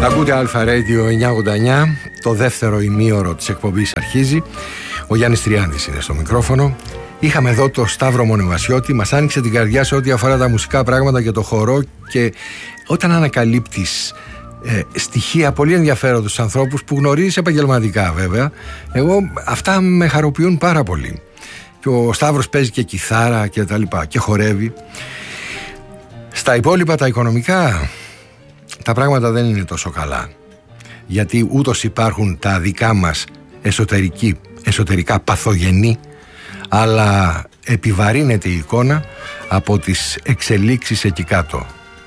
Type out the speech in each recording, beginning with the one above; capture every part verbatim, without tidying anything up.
Ακούτε Αλφα Radio εννιακόσια ογδόντα εννιά. Το δεύτερο ημίωρο της εκπομπής αρχίζει. Ο Γιάννης Τριάνδης είναι στο μικρόφωνο. Είχαμε εδώ το Σταύρο Μονεβασιώτη. Μας άνοιξε την καρδιά σε ό,τι αφορά τα μουσικά πράγματα και το χορό. Και όταν ανακαλύπτεις ε, στοιχεία πολύ ενδιαφέροντος στους ανθρώπους που γνωρίζεις επαγγελματικά βέβαια, εγώ αυτά με χαροποιούν πάρα πολύ. Και ο Σταύρος παίζει και κιθάρα και τα λοιπά και χορεύει. Στα υπόλοιπα τα οικονομικά τα πράγματα δεν είναι τόσο καλά, γιατί ούτως υπάρχουν τα δικά μας εσωτερική, εσωτερικά παθογενή, αλλά επιβαρύνεται η εικόνα από τις εξελίξεις εκεί κάτω.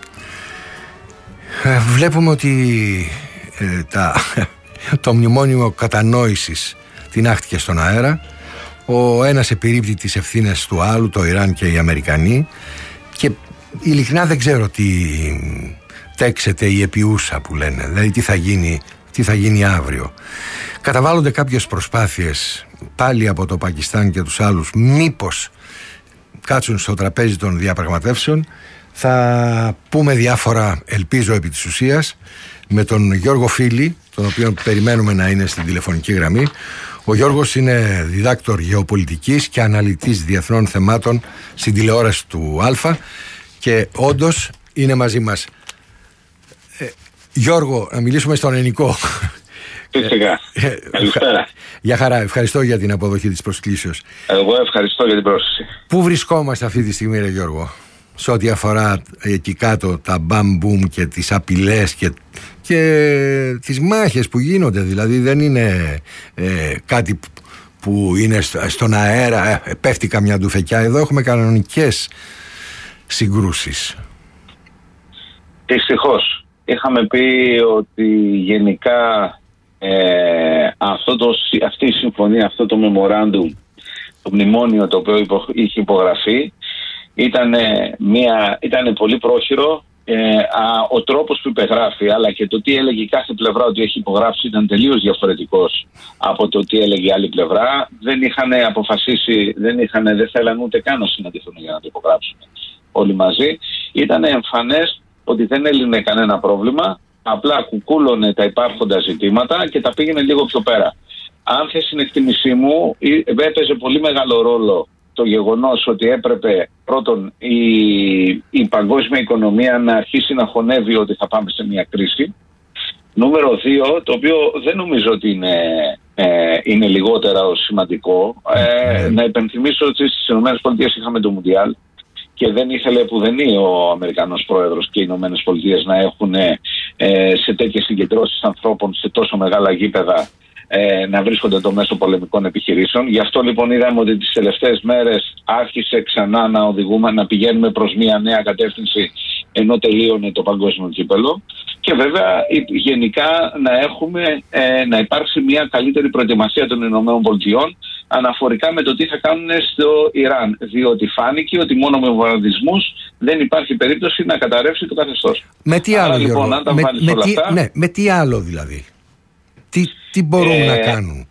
Ε, βλέπουμε ότι ε, τα, το μνημόνιο κατανόησης τινάχτηκε στον αέρα. Ο ένας επιρρύπτει τις ευθύνες του άλλου, το Ιράν και οι Αμερικανοί, και ειλικρινά δεν ξέρω τι τέξεται η επιούσα που λένε, δηλαδή τι θα γίνει, τι θα γίνει αύριο. Καταβάλλονται κάποιες προσπάθειες πάλι από το Πακιστάν και τους άλλους, μήπως κάτσουν στο τραπέζι των διαπραγματεύσεων. Θα πούμε διάφορα, ελπίζω επί της ουσίας, με τον Γιώργο Φίλη, τον οποίο περιμένουμε να είναι στην τηλεφωνική γραμμή. Ο Γιώργος είναι διδάκτορ γεωπολιτικής και αναλυτής διεθνών θεμάτων στην τηλεόραση του Αλφα και όντως είναι μαζί μας. Ε, Γιώργο, να μιλήσουμε στον ελληνικό. Φυσικά. Καλησπέρα. Γεια χαρά, ευχαριστώ για την αποδοχή της προσκλήσεως. Εγώ ευχαριστώ για την πρόσκληση. Πού βρισκόμαστε αυτή τη στιγμή, ρε Γιώργο, σε ό,τι αφορά εκεί κάτω τα μπαμ-μπουμ και τις απειλές και, και τις μάχες που γίνονται? Δηλαδή δεν είναι ε, κάτι που είναι στον αέρα, ε, πέφτει καμιά ντουφεκιά. Εδώ έχουμε κανονικές συγκρούσεις. Δυστυχώς. Είχαμε πει ότι γενικά ε, αυτό το, αυτή η συμφωνία, αυτό το memorandum, το μνημόνιο το οποίο υπο, είχε υπογραφεί, ήταν, μια, ήταν πολύ πρόχειρο. Ε, α, ο τρόπος που υπεγράφει, αλλά και το τι έλεγε κάθε πλευρά ότι έχει υπογράψει, ήταν τελείως διαφορετικός από το τι έλεγε η άλλη πλευρά. Δεν είχαν αποφασίσει, δεν, είχαν, δεν θέλαν ούτε καν να συναντηθούν για να το υπογράψουν όλοι μαζί. Ήταν εμφανές ότι δεν έλυνε κανένα πρόβλημα, απλά κουκούλωνε τα υπάρχοντα ζητήματα και τα πήγαινε λίγο πιο πέρα. Αν θες την εκτίμησή μου, έπαιζε πολύ μεγάλο ρόλο το γεγονός ότι έπρεπε πρώτον η, η παγκόσμια οικονομία να αρχίσει να χωνεύει ότι θα πάμε σε μια κρίση. Νούμερο δύο, το οποίο δεν νομίζω ότι είναι, ε, είναι λιγότερα σημαντικό, ε, να υπενθυμίσω ότι στις ΗΠΑ είχαμε το Μουντιάλ και δεν ήθελε πουδενή ο Αμερικανός Πρόεδρος και οι Ηνωμένες Πολιτείες να έχουν ε, σε τέτοιες συγκεντρώσεις ανθρώπων σε τόσο μεγάλα γήπεδα ε, να βρίσκονται το μέσο πολεμικών επιχειρήσεων. Γι' αυτό λοιπόν είδαμε ότι τις τελευταίες μέρες άρχισε ξανά να οδηγούμε, να πηγαίνουμε προς μια νέα κατεύθυνση, ενώ τελείωνε το παγκόσμιο κύπελλο. Και βέβαια γενικά να έχουμε, ε, να υπάρξει μια καλύτερη προετοιμασία των Ηνωμένων Πολιτειών αναφορικά με το τι θα κάνουν στο Ιράν. Διότι φάνηκε ότι μόνο με βομβαρδισμούς δεν υπάρχει περίπτωση να καταρρεύσει το καθεστώς. Με τι άλλο, Άρα, λοιπόν, Γιώργο, αν τα με, με, όλα τι, αυτά, ναι, με τι άλλο δηλαδή? Τι, τι μπορούν ε, να κάνουν?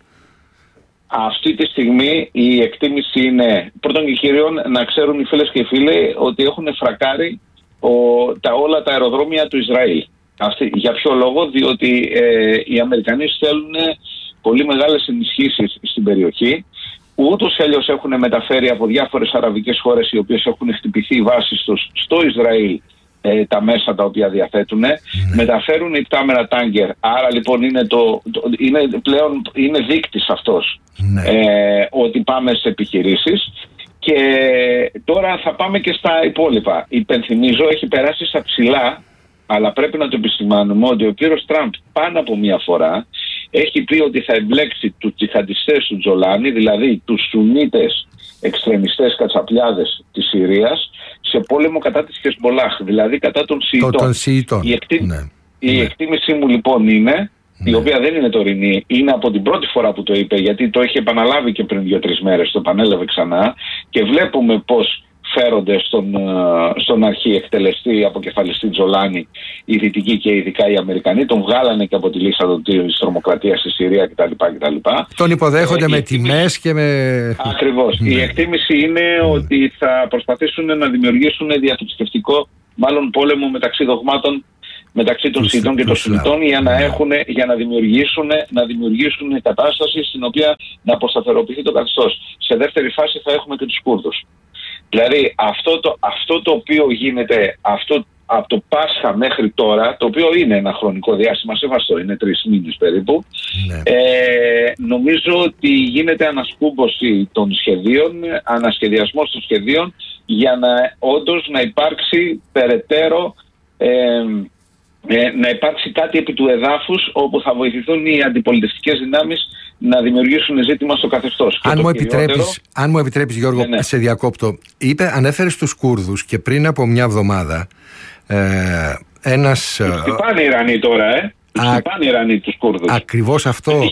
Αυτή τη στιγμή η εκτίμηση είναι πρώτον και κυρίων να ξέρουν οι φίλες και οι φίλοι ότι έχουν φρακάρει ο, τα, όλα τα αεροδρόμια του Ισραήλ. Αυτή, για ποιο λόγο? Διότι ε, οι Αμερικανοί θέλουν πολύ μεγάλες ενισχύσεις στην περιοχή. Ούτως ή αλλιώς έχουν μεταφέρει από διάφορες αραβικές χώρες οι οποίες έχουν χτυπηθεί οι βάσεις τους στο Ισραήλ ε, τα μέσα τα οποία διαθέτουν. Mm. Μεταφέρουν υπτάμενα τάγκερ. Άρα λοιπόν είναι, το, το, είναι πλέον είναι δείκτης αυτός mm. ε, ότι πάμε σε επιχειρήσεις. Και τώρα θα πάμε και στα υπόλοιπα. Υπενθυμίζω, έχει περάσει στα ψηλά, αλλά πρέπει να το επισημάνουμε ότι ο κύριος Τραμπ πάνω από μία φορά έχει πει ότι θα εμπλέξει τους τζιχαντιστές του Τζολάνι, δηλαδή τους Σουνίτες εξτρεμιστές κατσαπλιάδες της Συρίας, σε πόλεμο κατά της Χεσμολάχ, δηλαδή κατά των Σιητών. Η, εκτί... ναι. η ναι. εκτίμησή μου λοιπόν είναι, ναι. η οποία δεν είναι τωρινή, είναι από την πρώτη φορά που το είπε, γιατί το έχει επαναλάβει και πριν δύο-τρεις μέρες, το επανέλαβε ξανά, και βλέπουμε πώς φέρονται στον, στον αρχή εκτελεστή αποκεφαλιστή Τζολάνι οι Δυτικοί και ειδικά οι Αμερικανοί. Τον βγάλανε και από τη λίστα της τρομοκρατίας στη Συρία κτλ. κτλ. Τον υποδέχονται ε, με εκτίμηση... τιμές και με... Ακριβώς. Mm. Η εκτίμηση είναι mm. ότι θα προσπαθήσουν να δημιουργήσουν διαθρησκευτικό, μάλλον πόλεμο μεταξύ δογμάτων μεταξύ των Σιητών και των Σουνιτών για να, έχουν, για να, δημιουργήσουν, να δημιουργήσουν κατάσταση στην οποία να αποσταθεροποιηθεί το καθεστώς. Σε δεύτερη φάση θα έχουμε και τους Κούρδους. Δηλαδή αυτό το, αυτό το οποίο γίνεται αυτό, από το Πάσχα μέχρι τώρα, το οποίο είναι ένα χρονικό διάστημα σεβαστό, είναι τρεις μήνες περίπου, ναι. ε, νομίζω ότι γίνεται ανασκούμποση των σχεδίων, ανασχεδιασμός των σχεδίων για να όντως να υπάρξει περαιτέρω ε, ε, να υπάρξει κάτι επί του εδάφους όπου θα βοηθηθούν οι αντιπολιτευτικές δυνάμεις να δημιουργήσουν ζήτημα στο καθεστώς. Αν, μου επιτρέπεις, αν μου επιτρέπεις Γιώργο, ναι, ναι. σε διακόπτω, είπε, ανέφερες τους Κούρδους και πριν από μια εβδομάδα ε, ένας... Τους χτυπάνε οι Ιρανοί τώρα, ε. Τους α... χτυπάνε οι Ιρανοί τους Κούρδους. Ακριβώς αυτό,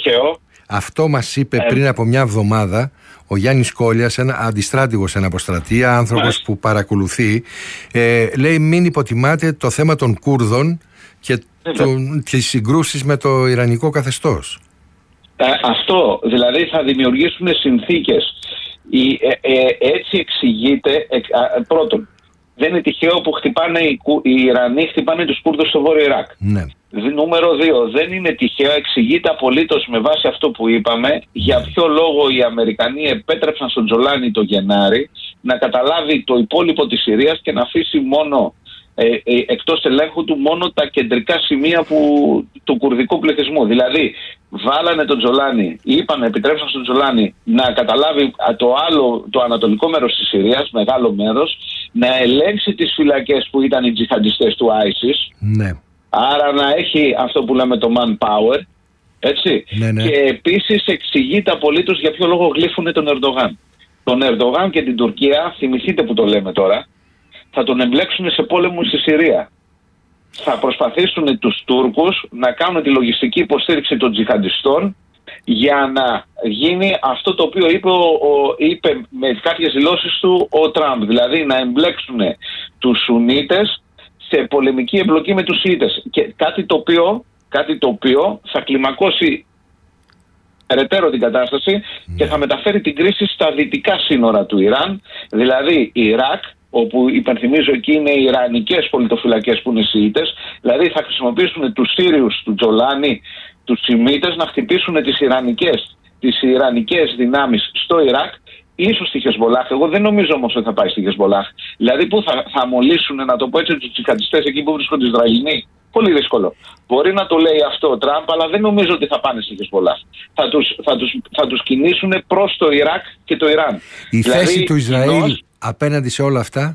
αυτό μας είπε ε... πριν από μια εβδομάδα ο Γιάννης Κόλλιας, ένα αντιστράτηγος εν αποστρατεία, άνθρωπος Μάλιστα. που παρακολουθεί. Ε, λέει μην υποτιμάτε το θέμα των Κούρδων και τις συγκρούσεις με το Ιρανικό καθεστώς. Ε, αυτό, δηλαδή θα δημιουργήσουν συνθήκες. Η, ε, ε, έτσι εξηγείται, ε, ε, πρώτον, δεν είναι τυχαίο που χτυπάνε οι, οι Ιρανοί χτυπάνε τους Κούρδους στο Βόρειο Ιράκ. Ναι. Νούμερο δύο, δεν είναι τυχαίο, εξηγείται απολύτως με βάση αυτό που είπαμε, για ποιο λόγο οι Αμερικανοί επέτρεψαν στον Τζολάνι το Γενάρη να καταλάβει το υπόλοιπο της Συρίας και να αφήσει μόνο ε, ε, εκτός ελέγχου του μόνο τα κεντρικά σημεία που, του κουρδικού πληθυσμού. Δηλαδή βάλανε τον Τζολάνι, είπαν, επιτρέψαν στον Τζολάνι να καταλάβει το άλλο, το ανατολικό μέρος της Συρίας, μεγάλο μέρος, να ελέγξει τις φυλακές που ήταν οι τζιχαντιστές του άισις. Ναι. Άρα να έχει αυτό που λέμε το manpower, έτσι. Ναι, ναι. Και επίσης εξηγείται απολύτως για ποιο λόγο γλύφουνε τον Ερντογάν. Τον Ερντογάν και την Τουρκία, θυμηθείτε που το λέμε τώρα, θα τον εμπλέξουν σε πόλεμο στη Συρία. Θα προσπαθήσουν τους Τούρκους να κάνουν τη λογιστική υποστήριξη των τζιχαντιστών για να γίνει αυτό το οποίο είπε, ο, ο, είπε με κάποιες δηλώσεις του ο Τραμπ. Δηλαδή να εμπλέξουν τους Σουνίτες σε πολεμική εμπλοκή με τους Σιήτες. Και κάτι το οποίο, κάτι το οποίο θα κλιμακώσει περαιτέρω την κατάσταση mm. και θα μεταφέρει την κρίση στα δυτικά σύνορα του Ιράν, δηλαδή Ιράκ, όπου υπενθυμίζω εκεί είναι οι Ιρανικές πολιτοφυλακές που είναι Σιήτες, δηλαδή θα χρησιμοποιήσουν τους Σύριους του Τζολάνι, τους Σιμίτες, να χτυπήσουν τις Ιρανικές, τις Ιρανικές δυνάμεις στο Ιράκ, ίσως στη Χεσμολάχ. Εγώ δεν νομίζω όμως ότι θα πάει στη Χεσμολάχ. Δηλαδή που θα, θα μολύσουν, να το πω έτσι, τους τζιχαντιστές εκεί που βρίσκονται οι Ισραηλινοί. Πολύ δύσκολο. Μπορεί να το λέει αυτό ο Τραμπ, αλλά δεν νομίζω ότι θα πάνε στη Χεσμολάχ. Θα τους, θα τους, θα τους κινήσουν προς το Ιράκ και το Ιράν. Η δηλαδή, θέση του Ισραήλ κοινώς, απέναντι σε όλα αυτά.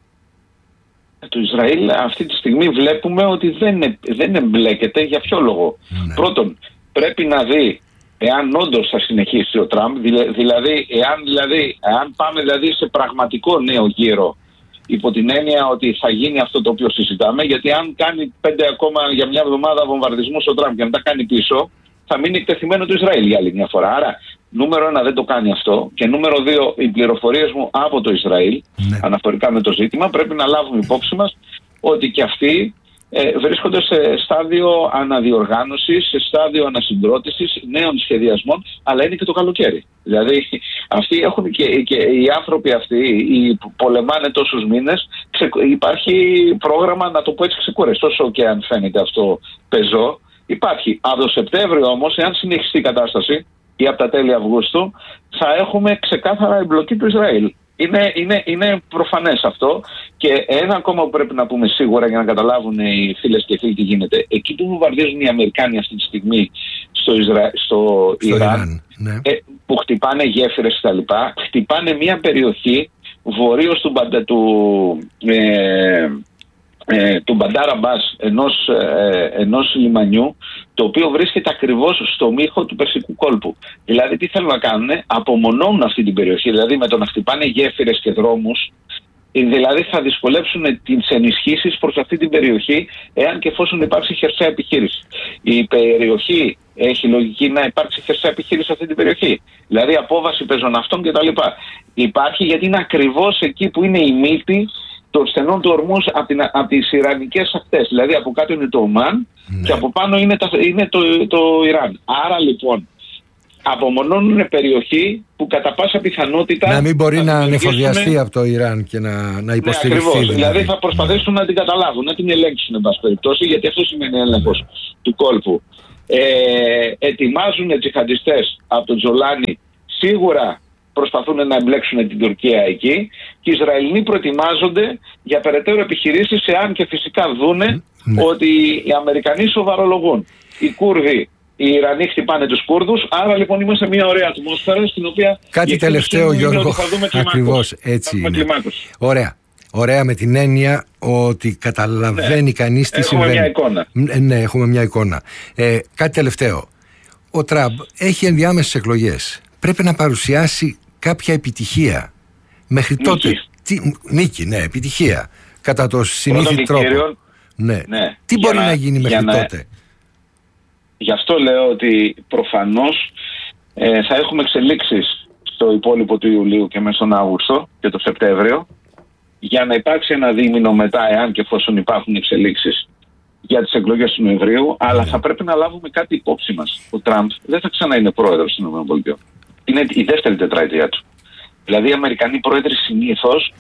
Το Ισραήλ αυτή τη στιγμή βλέπουμε ότι δεν, δεν εμπλέκεται. Για ποιο λόγο? Ναι. Πρώτον, πρέπει να δει εάν όντως θα συνεχίσει ο Τραμπ, δηλαδή εάν, δηλαδή εάν πάμε δηλαδή σε πραγματικό νέο γύρο, υπό την έννοια ότι θα γίνει αυτό το οποίο συζητάμε, γιατί αν κάνει πέντε ακόμα για μια εβδομάδα βομβαρδισμούς ο Τραμπ και μετά κάνει πίσω, θα μείνει εκτεθειμένο το Ισραήλ για άλλη μια φορά. Άρα, νούμερο ένα, δεν το κάνει αυτό. Και νούμερο δύο, οι πληροφορίες μου από το Ισραήλ, ναι. αναφορικά με το ζήτημα, πρέπει να λάβουμε υπόψη μας ότι και αυτοί ε, βρίσκονται σε στάδιο αναδιοργάνωσης, σε στάδιο ανασυγκρότησης, νέων σχεδιασμών, αλλά είναι και το καλοκαίρι. Δηλαδή, αυτοί έχουν και, και οι άνθρωποι αυτοί, οι που πολεμάνε τόσους μήνες, ξε, υπάρχει πρόγραμμα, να το πω έτσι ξεκουρεστό, όσο και αν φαίνεται αυτό πεζό. Υπάρχει. Από το Σεπτέμβριο όμως, εάν συνεχιστεί η κατάσταση, ή από τα τέλη Αυγούστου, θα έχουμε ξεκάθαρα εμπλοκή του Ισραήλ. Είναι, είναι, είναι προφανές αυτό. Και ένα ακόμα που πρέπει να πούμε σίγουρα για να καταλάβουν οι φίλες και φίλοι τι γίνεται. Εκεί που βομβαρδίζουν οι Αμερικάνοι αυτή τη στιγμή στο, Ισρα... στο, στο Ιράν, Ιράν ναι. ε, που χτυπάνε γέφυρες κτλ., χτυπάνε μια περιοχή βορείως του, του, ε, ε, του Μπαντάρα Μπάς, ενός, ε, ενός λιμανιού, το οποίο βρίσκεται ακριβώς στο μύχο του Περσικού κόλπου. Δηλαδή τι θέλουν να κάνουν? Απομονώνουν αυτή την περιοχή, δηλαδή με το να χτυπάνε γέφυρες και δρόμους, δηλαδή θα δυσκολέψουν τις ενισχύσεις προς αυτή την περιοχή, εάν και εφόσον υπάρξει χερσαία επιχείρηση. Η περιοχή έχει λογική να υπάρξει χερσαία επιχείρηση σε αυτή την περιοχή. Δηλαδή απόβαση πεζοναυτών κτλ. Υπάρχει, γιατί είναι ακριβώς εκεί που είναι η μύτη των στενών του ορμούς από, την, από τις Ιρανικές ακτές. Δηλαδή από κάτω είναι το Ομάν, ναι. και από πάνω είναι, τα, είναι το, το Ιράν. Άρα λοιπόν απομονώνουν περιοχή που κατά πάσα πιθανότητα να μην μπορεί να ανεφοδιαστεί με... από το Ιράν και να, να υποστηριχθεί. Ναι, δηλαδή. δηλαδή θα προσπαθήσουν να την καταλάβουν, να την ελέγξουν εν πάση περιπτώσει, γιατί αυτό σημαίνει έλεγχος του κόλπου. Ε, ετοιμάζουν τζιχαντιστές από τον Τζολάνι, σίγουρα προσπαθούν να εμπλέξουν την Τουρκία εκεί, και οι Ισραηλοί προετοιμάζονται για περαιτέρω επιχειρήσεις, εάν και φυσικά δούνε ναι. ότι οι Αμερικανοί σοβαρολογούν. Οι Κούρδοι, οι Ιρανοί χτυπάνε τους Κούρδους, άρα λοιπόν είμαστε μια ωραία ατμόσφαιρα στην οποία... Κάτι τελευταίο, Γιώργο, ακριβώς έτσι είναι. Ωραία. Ωραία, με την έννοια ότι καταλαβαίνει ναι. κανείς τι έχουμε συμβαίνει. Μια εικόνα. Ναι, έχουμε μια εικόνα. Ε, κάτι τελευταίο. Ο Τραμπ έχει ενδιάμεσες εκλογές. Πρέπει να παρουσιάσει κάποια επιτυχία. Μέχρι νίκη. τότε. Τι, νίκη, ναι, επιτυχία. Κατά το συνήθι τρόπο. Κύριον, ναι. ναι. Τι μπορεί να, να γίνει μέχρι να, τότε. Γι' αυτό λέω ότι προφανώς ε, θα έχουμε εξελίξεις στο υπόλοιπο του Ιουλίου και μέσα στον Αύγουστο και το Σεπτέμβριο, για να υπάρξει ένα δίμηνο μετά, εάν και εφόσον υπάρχουν εξελίξεις για τις εκλογές του Νοεμβρίου, αλλά θα πρέπει να λάβουμε κάτι υπόψη μας. Ο Τραμπ δεν θα ξανά είναι πρόεδρος των ΗΠΑ. Είναι η δεύτερη τετραετία του. Δηλαδή οι Αμερικανοί πρόεδροι συνήθως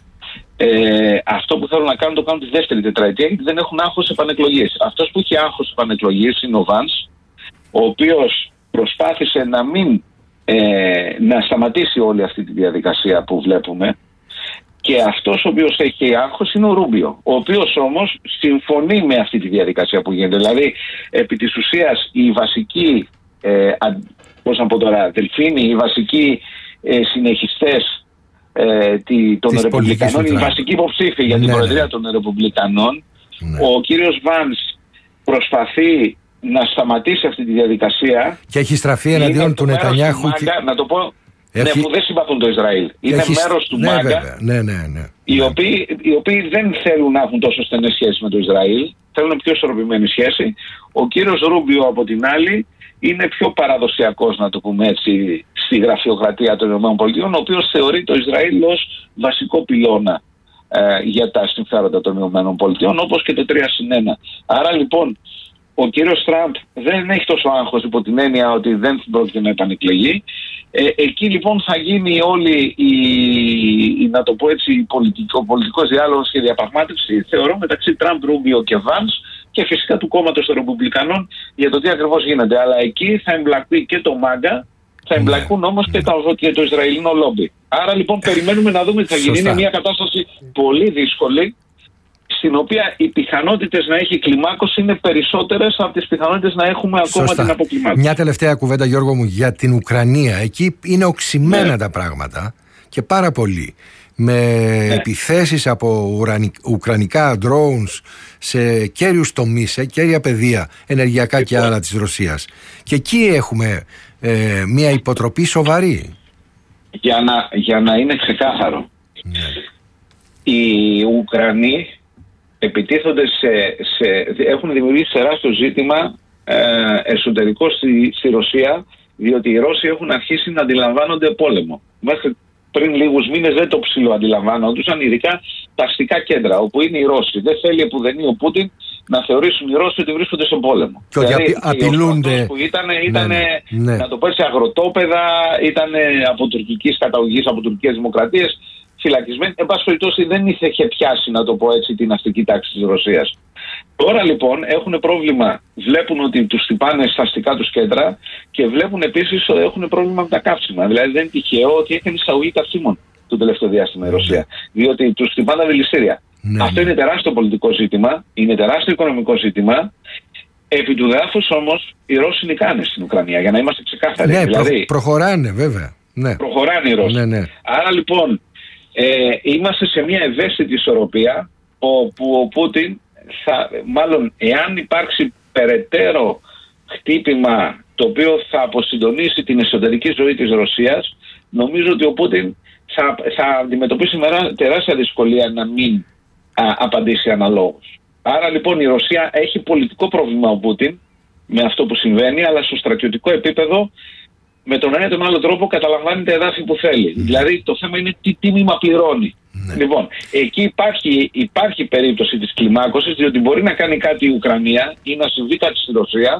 ε, αυτό που θέλουν να κάνουν το κάνουν τη δεύτερη τετραετία, γιατί δεν έχουν άγχος επανεκλογής. Αυτός που είχε άγχος επανεκλογής είναι ο Βάνς, ο οποίος προσπάθησε να μην ε, να σταματήσει όλη αυτή τη διαδικασία που βλέπουμε. Και αυτός ο οποίος έχει άγχος είναι ο Ρούμπιο, ο οποίος όμως συμφωνεί με αυτή τη διαδικασία που γίνεται. Δηλαδή, επί της ουσίας, οι βασικοί, ε, πώς να πω τώρα, δελφίνοι, οι βασικοί ε, συνεχιστές ε, των της Ρεπουμπλικανών, οι βασικοί υποψήφοι για την ναι, προεδρία ναι. των Ρεπουμπλικανών, ναι. ο κύριος Βάνς προσπαθεί να σταματήσει αυτή τη διαδικασία. Και έχει στραφεί εναντίον του Νετανιάχου. Και... Να το πω... Έχει... Ναι, που δεν συμπαθούν το Ισραήλ. Είναι Έχει... μέρος του ναι, Μάγκα, ναι, ναι, ναι. Οι, οποίοι, οι οποίοι δεν θέλουν να έχουν τόσο στενές σχέσεις με το Ισραήλ, θέλουν πιο ισορροπημένη σχέση. Ο κύριος Ρούμπιο από την άλλη είναι πιο παραδοσιακός, να το πούμε έτσι, στη γραφειοκρατία των ΗΠΑ, ο οποίος θεωρεί το Ισραήλ ως βασικό πυλώνα ε, για τα συμφέροντα των ΗΠΑ, όπως και το τρία συν ένα. Άρα λοιπόν ο κύριος Τραμπ δεν έχει τόσο άγχος υπό την έννοια ότι δεν πρόκειται να επανεκλεγεί. Ε, εκεί λοιπόν θα γίνει όλη η, η να το πω έτσι, πολιτικό, πολιτικός διάλογος και διαπραγμάτευση, θεωρώ, μεταξύ Τραμπ, Ρούμπιο και Βάνς, και φυσικά του κόμματος των Ρεπουμπλικανών, για το τι ακριβώς γίνεται. Αλλά εκεί θα εμπλακεί και το Μάγκα, θα εμπλακούν όμως και το, και το Ισραηλινό λόμπι. Άρα λοιπόν περιμένουμε να δούμε τι θα γίνει. Είναι μια κατάσταση πολύ δύσκολη, στην οποία οι πιθανότητες να έχει κλιμάκωση είναι περισσότερες από τις πιθανότητες να έχουμε ακόμα Σωστά. την αποκλιμάκωση. Μια τελευταία κουβέντα, Γιώργο μου, για την Ουκρανία. Εκεί είναι οξυμένα ναι. τα πράγματα και πάρα πολύ. Με ναι. επιθέσεις από ουρανικ... ουκρανικά drones σε κέριους τομείς, σε κέρια πεδία, ενεργειακά λοιπόν. και άλλα της Ρωσίας. Και εκεί έχουμε ε, μια υποτροπή σοβαρή. Για να, για να είναι ξεκάθαρο. Ναι. Οι Ουκρανοί επιτίθονται σε, σε, έχουν δημιουργήσει τεράστιο ζήτημα ε, εσωτερικό στη, στη Ρωσία, διότι οι Ρώσοι έχουν αρχίσει να αντιλαμβάνονται πόλεμο. Μέχρι πριν λίγους μήνες δεν το ψιλοαντιλαμβάνονταν, ειδικά τα αστικά κέντρα, όπου είναι οι Ρώσοι. Δεν θέλει επουδενή ο Πούτιν να θεωρήσουν οι Ρώσοι ότι βρίσκονται σε πόλεμο. Και ότι δηλαδή, απειλούνται. Που ήταν, ήταν ναι, ναι. να το πω έτσι, αγροτόπεδα, ήταν από τουρκικής καταγωγής, από τουρκικές δημοκρατίες, φυλακισμένοι. Εν πάση περιπτώσει δεν είχε πιάσει, να το πω έτσι, την αστική τάξη της Ρωσίας. Τώρα λοιπόν έχουν πρόβλημα, βλέπουν ότι τους χτυπάνε στα αστικά τους κέντρα και βλέπουν επίσης ότι έχουν πρόβλημα με τα καύσιμα. Δηλαδή δεν είναι τυχαίο ότι έκανε εισαγωγή καυσίμων το τελευταίο διάστημα η Ρωσία. Διότι τους χτυπάνε δηληστήρια. Ναι, Αυτό ναι. είναι τεράστιο πολιτικό ζήτημα, είναι τεράστιο οικονομικό ζήτημα. Επί του δάφους όμως οι Ρώσοι νικάνε στην Ουκρανία, για να είμαστε ξεκάθαροι. Ναι, δηλαδή, προ, προχωράνε βέβαια. Ναι. Προχωράνε οι Ρώσοι. Ναι, ναι. Άρα λοιπόν ε, είμαστε σε μια ευαίσθητη ισορροπία, όπου ο Πούτιν θα, μάλλον εάν υπάρξει περαιτέρω χτύπημα το οποίο θα αποσυντονίσει την εσωτερική ζωή της Ρωσίας, νομίζω ότι ο Πούτιν θα, θα αντιμετωπίσει με τεράστια δυσκολία να μην α, απαντήσει αναλόγως. Άρα λοιπόν η Ρωσία έχει πολιτικό πρόβλημα ο Πούτιν με αυτό που συμβαίνει, αλλά στο στρατιωτικό επίπεδο με τον ένα ή τον άλλο τρόπο καταλαμβάνει τα εδάφη που θέλει. Mm. Δηλαδή το θέμα είναι τι τίμημα πληρώνει. Mm. Λοιπόν, εκεί υπάρχει, υπάρχει περίπτωση της κλιμάκωσης, διότι μπορεί να κάνει κάτι η Ουκρανία ή να συμβεί κάτι στη Ρωσία,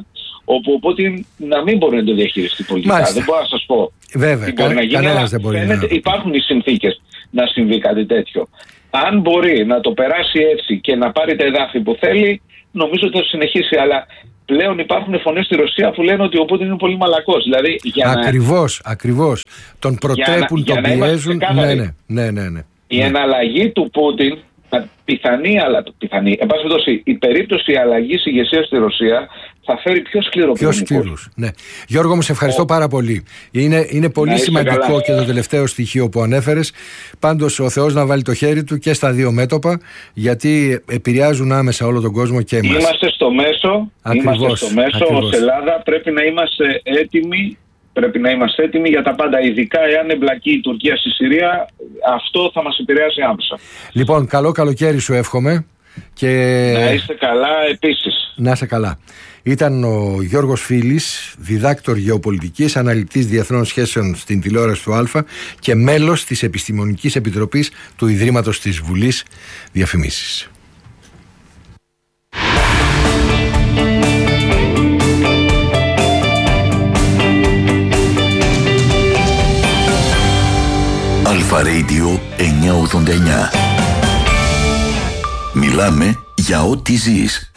όπου ο Πούτιν να μην μπορεί να το διαχειριστεί πολιτικά. Μάλιστα. Δεν μπορώ να σας πω Βέβαια, τι μπορεί κα, να γίνει, αλλά δεν μπορεί φαίνεται, να... υπάρχουν οι συνθήκες να συμβεί κάτι τέτοιο. Αν μπορεί να το περάσει έτσι και να πάρει τα εδάφη που θέλει, νομίζω ότι θα συνεχίσει, αλλά πλέον υπάρχουν φωνές στη Ρωσία που λένε ότι ο Πούτιν είναι πολύ μαλακός. Δηλαδή, για ακριβώς, να... ακριβώς. Τον προτρέπουν, για να, τον για πιέζουν. Ναι, ναι, ναι, ναι, ναι. Η ναι. εναλλαγή του Πούτιν, πιθανή, αλλά πιθανή, εν πάση περιπτώσει, η περίπτωση αλλαγής ηγεσίας στη Ρωσία θα φέρει πιο σκληρό Πιο σκληρούς, ναι. Γιώργο μου, σε ευχαριστώ ο... πάρα πολύ. Είναι, είναι πολύ σημαντικό καλά. Και το τελευταίο στοιχείο που ανέφερες. Πάντως ο Θεός να βάλει το χέρι του και στα δύο μέτωπα, γιατί επηρεάζουν άμεσα όλο τον κόσμο και εμάς. Είμαστε στο μέσο, ακριβώς, είμαστε στο μέσο ως Ελλάδα, πρέπει να είμαστε έτοιμοι. Πρέπει να είμαστε έτοιμοι για τα πάντα, ειδικά εάν εμπλακεί η Τουρκία στη Συρία, αυτό θα μας επηρεάσει άμεσα. Λοιπόν, καλό καλοκαίρι σου εύχομαι. Και... Να είστε καλά επίσης. Να είστε καλά. Ήταν ο Γιώργος Φίλης, διδάκτορ γεωπολιτικής, αναλυτής διεθνών σχέσεων στην τηλεόραση του Α και μέλος της Επιστημονικής Επιτροπής του Ιδρύματος της Βουλής. Διαφημίσεις. Αλφα Radio εννιακόσια ογδόντα εννιά. Μιλάμε για ό,τι ζεις.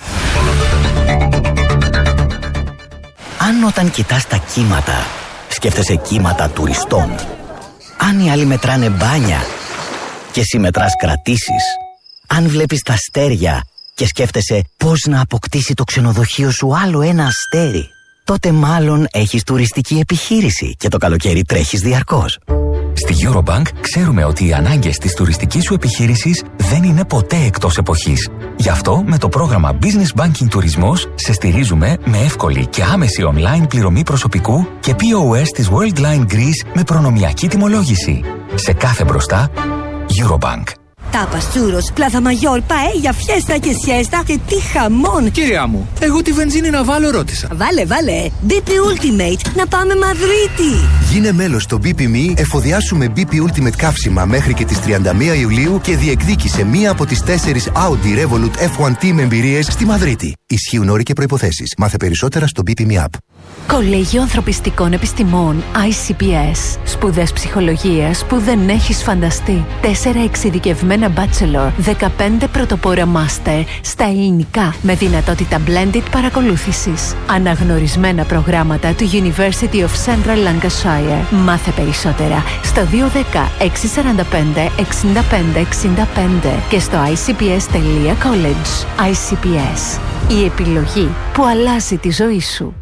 Αν όταν κοιτάς τα κύματα, σκέφτεσαι κύματα τουριστών. Αν οι άλλοι μετράνε μπάνια και εσύ μετράς κρατήσεις. Αν βλέπεις τα αστέρια και σκέφτεσαι πώς να αποκτήσει το ξενοδοχείο σου άλλο ένα αστέρι, τότε μάλλον έχεις τουριστική επιχείρηση και το καλοκαίρι τρέχεις διαρκώς. Στη Eurobank ξέρουμε ότι οι ανάγκες της τουριστικής σου επιχείρησης δεν είναι ποτέ εκτός εποχής. Γι' αυτό με το πρόγραμμα Business Banking Τουρισμός σε στηρίζουμε με εύκολη και άμεση online πληρωμή προσωπικού και πι ο ες της Worldline Greece με προνομιακή τιμολόγηση. Σε κάθε μπροστά, Eurobank. Τάπας, τσούρος, πλάθα μαγιόρ, παέλια, φιέστα και σιέστα και τι χαμόν! Κυρία μου, εγώ τη βενζίνη να βάλω ρώτησα. Βάλε, βάλε! μπι πι Ultimate, να πάμε Μαδρίτη! Γίνε μέλος στο μπι πι εμ ι, εφοδιάσου με μπι πι Ultimate καύσιμα μέχρι και τις τριάντα μία Ιουλίου και διεκδίκησε μία από τις τέσσερις Audi Revolut εφ ουάν τι με εμπειρίες στη Μαδρίτη. Ισχύουν όροι και προϋποθέσεις. Μάθε περισσότερα στο μπι πι εμ ι App. Κολέγιο Ανθρωπιστικών Επιστημών άι σι πι ες. Σπουδές ψυχολογίας που δεν έχεις φανταστεί. Τέσσερα εξειδικευμένα bachelor, δεκαπέντε πρωτοπόρα master στα ελληνικά με δυνατότητα blended παρακολούθησης. Αναγνωρισμένα προγράμματα του University of Central Lancashire. Μάθε περισσότερα στο δύο ένα μηδέν έξι τέσσερα πέντε εξήντα πέντε εξήντα πέντε και στο άι σι πι ες τελεία college. άι σι πι ες. Η επιλογή που αλλάζει τη ζωή σου.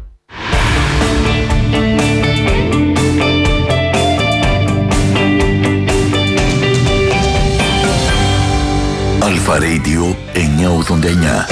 Αλφα Radio εννιακόσια ογδόντα εννιά.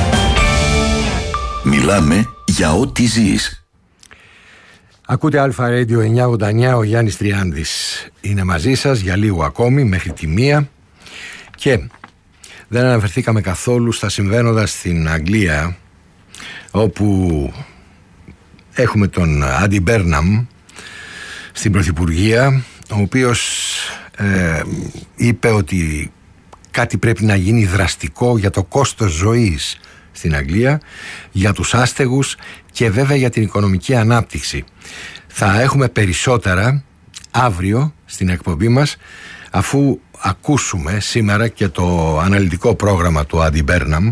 Μιλάμε για ό,τι ζεις. Ακούτε Αλφα Radio εννιακόσια ογδόντα εννιά, ο Γιάννης Τριάνδης είναι μαζί σας για λίγο ακόμη μέχρι τη μία και δεν αναφερθήκαμε καθόλου στα συμβαίνοντα στην Αγγλία, όπου έχουμε τον Άντι Μπέρναμ στην Πρωθυπουργία, ο οποίος ε, είπε ότι κάτι πρέπει να γίνει δραστικό για το κόστος ζωής στην Αγγλία, για τους άστεγους και βέβαια για την οικονομική ανάπτυξη. Θα έχουμε περισσότερα αύριο στην εκπομπή μας, αφού ακούσουμε σήμερα και το αναλυτικό πρόγραμμα του Άντι Μπέρναμ.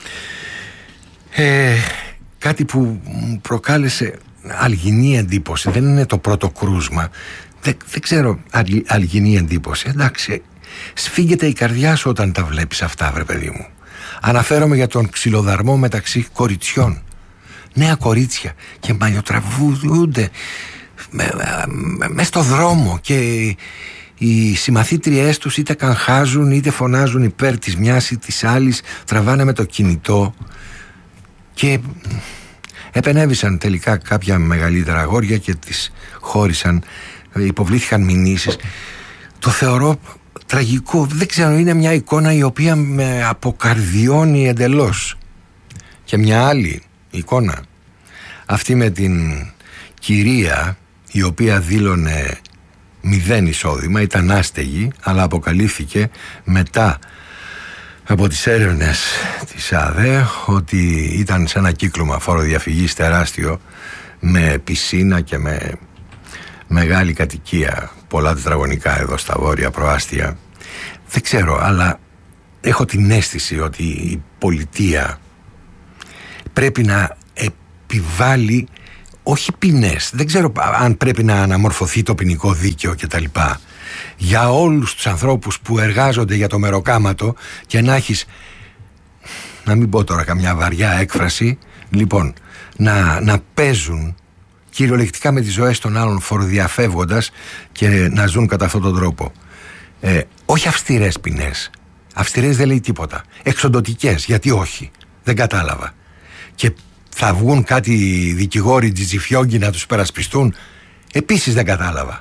Ε, κάτι που μου προκάλεσε αλγινή εντύπωση. Δεν είναι το πρώτο κρούσμα. Δεν, δεν ξέρω, αλγινή εντύπωση. Εντάξει, σφίγγεται η καρδιά σου όταν τα βλέπεις αυτά, βρε παιδί μου. Αναφέρομαι για τον ξυλοδαρμό μεταξύ κοριτσιών. Νέα κορίτσια και μαλλιοτραβούνται με, με, με στο δρόμο και οι συμμαθήτριές τους είτε καγχάζουν είτε φωνάζουν υπέρ της μιας ή της άλλης, τραβάνε με το κινητό και επενέβησαν τελικά κάποια μεγαλύτερα αγόρια και τις χώρισαν, υποβλήθηκαν μηνύσεις. Το θεωρώ τραγικό. Δεν ξέρω, είναι μια εικόνα η οποία με αποκαρδιώνει εντελώς. Και μια άλλη εικόνα, αυτή με την κυρία η οποία δήλωνε μηδέν εισόδημα, ήταν άστεγη, αλλά αποκαλύφθηκε μετά από τις έρευνες της ΑΔΕ ότι ήταν σε ένα κύκλωμα φοροδιαφυγής τεράστιο, με πισίνα και με μεγάλη κατοικία, πολλά τετραγωνικά εδώ στα βόρεια προάστια. Δεν ξέρω, αλλά έχω την αίσθηση ότι η πολιτεία πρέπει να επιβάλλει όχι ποινές, δεν ξέρω αν πρέπει να αναμορφωθεί το ποινικό δίκαιο κτλ, για όλους τους ανθρώπους που εργάζονται για το μεροκάματο και να έχεις, να μην πω τώρα καμιά βαριά έκφραση, λοιπόν, να, να παίζουν κυριολεκτικά με τις ζωές των άλλων φοροδιαφεύγοντας και να ζουν κατά αυτόν τον τρόπο. Ε, όχι αυστηρές ποινές. Αυστηρές δεν λέει τίποτα. Εξοντωτικές, γιατί όχι? Δεν κατάλαβα. Και θα βγουν κάτι δικηγόροι τζιτζιφιόγκοι να τους περασπιστούν? Επίσης δεν κατάλαβα.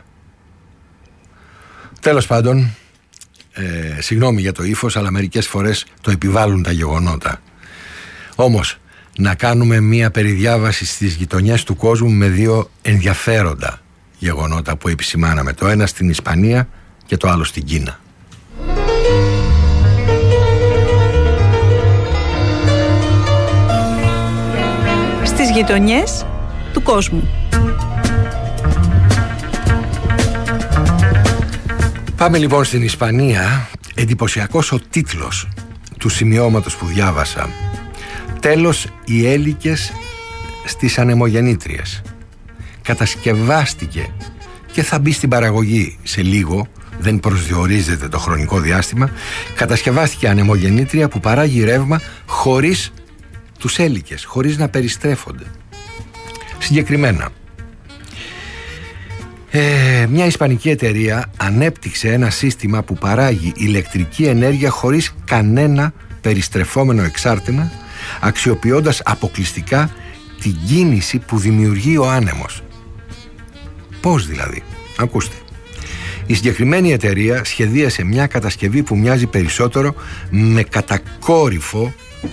Τέλος πάντων, ε, συγγνώμη για το ύφος, αλλά μερικές φορές το επιβάλλουν τα γεγονότα. Όμως, να κάνουμε μία περιδιάβαση στις γειτονιές του κόσμου με δύο ενδιαφέροντα γεγονότα που επισημάναμε. Το ένα στην Ισπανία και το άλλο στην Κίνα. Στις γειτονιές του κόσμου. Πάμε λοιπόν στην Ισπανία. Εντυπωσιακός ο τίτλος του σημειώματος που διάβασα. Τέλος οι έλικες στις ανεμογεννήτριες. Κατασκευάστηκε και θα μπει στην παραγωγή σε λίγο, δεν προσδιορίζεται το χρονικό διάστημα. Κατασκευάστηκε ανεμογεννήτρια που παράγει ρεύμα χωρίς τους έλικες, χωρίς να περιστρέφονται. Συγκεκριμένα, ε, μια ισπανική εταιρεία ανέπτυξε ένα σύστημα που παράγει ηλεκτρική ενέργεια χωρίς κανένα περιστρεφόμενο εξάρτημα, αξιοποιώντας αποκλειστικά την κίνηση που δημιουργεί ο άνεμος. Πώς δηλαδή? Ακούστε. Η συγκεκριμένη εταιρεία σχεδίασε μια κατασκευή που μοιάζει περισσότερο με κατακόρυφο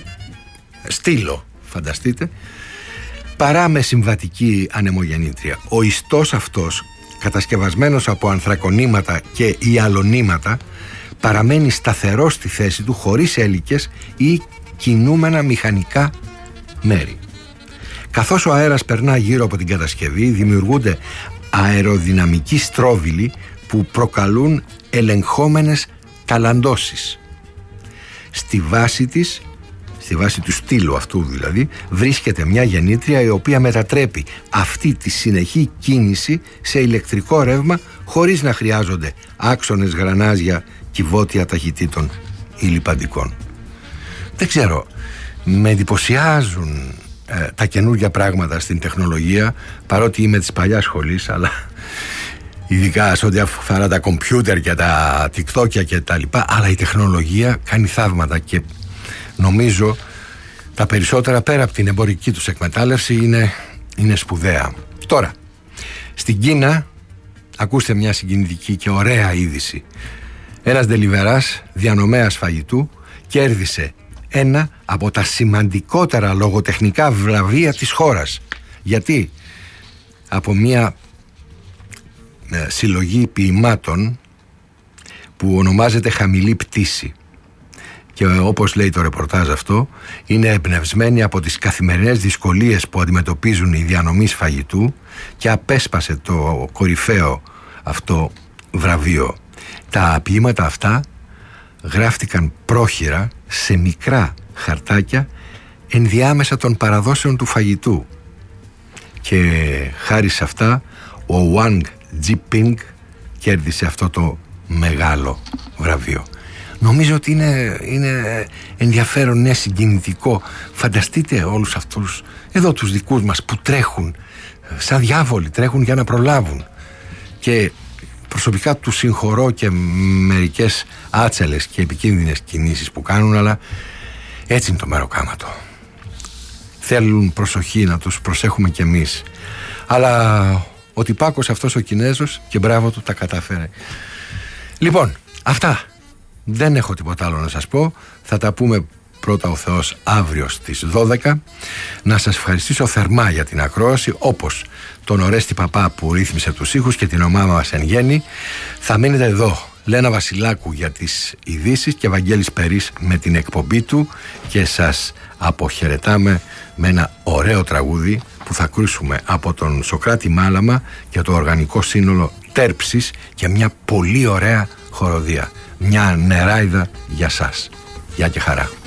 στήλο, φανταστείτε, παρά με συμβατική ανεμογεννήτρια. Ο ιστός αυτός, κατασκευασμένος από ανθρακονήματα και ιαλονήματα, παραμένει σταθερός στη θέση του χωρίς έλικες ή κινούμενα μηχανικά μέρη. Καθώς ο αέρας περνά γύρω από την κατασκευή, δημιουργούνται αεροδυναμικοί στρόβιλοι που προκαλούν ελεγχόμενες ταλαντώσεις. Στη βάση της, στη βάση του στήλου αυτού δηλαδή, βρίσκεται μια γεννήτρια η οποία μετατρέπει αυτή τη συνεχή κίνηση σε ηλεκτρικό ρεύμα χωρίς να χρειάζονται άξονες, γρανάζια, κυβότια ταχυτήτων ή λιπαντικών. Δεν ξέρω, με εντυπωσιάζουν ε, τα καινούργια πράγματα στην τεχνολογία, παρότι είμαι της παλιάς σχολής, αλλά ειδικά σε ό,τι αφορά τα κομπιούτερ και τα TikTok και τα λοιπά, αλλά η τεχνολογία κάνει θαύματα και νομίζω τα περισσότερα πέρα από την εμπορική τους εκμετάλλευση είναι, είναι σπουδαία. Τώρα, στην Κίνα, ακούστε μια συγκινητική και ωραία είδηση. Ένας ντελιβεράς, διανομέας φαγητού, κέρδισε ένα από τα σημαντικότερα λογοτεχνικά βραβεία της χώρας. Γιατί? Από μια ε, συλλογή ποιημάτων που ονομάζεται Χαμηλή Πτήση. Και όπως λέει το ρεπορτάζ αυτό, είναι εμπνευσμένη από τις καθημερινές δυσκολίες που αντιμετωπίζουν οι διανομείς φαγητού και απέσπασε το κορυφαίο αυτό βραβείο. Τα ποίηματα αυτά γράφτηκαν πρόχειρα σε μικρά χαρτάκια ενδιάμεσα των παραδόσεων του φαγητού. Και χάρη σε αυτά ο Wang Jiping κέρδισε αυτό το μεγάλο βραβείο. Νομίζω ότι είναι, είναι ενδιαφέρον, είναι συγκινητικό. Φανταστείτε όλους αυτούς εδώ τους δικούς μας που τρέχουν σαν διάβολοι, τρέχουν για να προλάβουν. Και προσωπικά τους συγχωρώ και μερικές άτσελες και επικίνδυνες κινήσεις που κάνουν, αλλά έτσι είναι το μεροκάματο. Θέλουν προσοχή, να τους προσέχουμε κι εμείς. Αλλά ο τυπάκος αυτός ο Κινέζος, και μπράβο του, τα κατάφερε. Λοιπόν, αυτά. Δεν έχω τίποτα άλλο να σας πω. Θα τα πούμε πρώτα ο Θεός αύριο στις δώδεκα. Να σας ευχαριστήσω θερμά για την ακρόαση, όπως τον Ορέστη Παπά που ρύθμισε τους ήχους και την ομάδα μας εν γέννη. Θα μείνετε εδώ Λένα Βασιλάκου για τις ειδήσεις και Βαγγέλης Περής με την εκπομπή του, και σας αποχαιρετάμε με ένα ωραίο τραγούδι που θα ακούσουμε από τον Σωκράτη Μάλαμα και το Οργανικό Σύνολο Τέρψης και μια πολύ ωραία χοροδία, μια νεράιδα για σας. Γεια και χαρά.